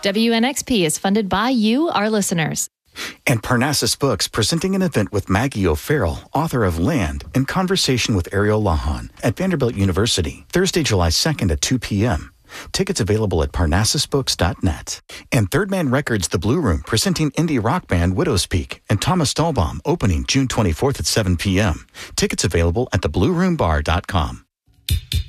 WNXP is funded by you, our listeners. And Parnassus Books presenting an event with Maggie O'Farrell, author of Land, in conversation with Ariel Lahan at Vanderbilt University, Thursday, July 2nd at 2 p.m. Tickets available at parnassusbooks.net. And Third Man Records The Blue Room presenting indie rock band Widow's Peak and Thomas Dahlbaum opening June 24th at 7 p.m. Tickets available at theblueroombar.com.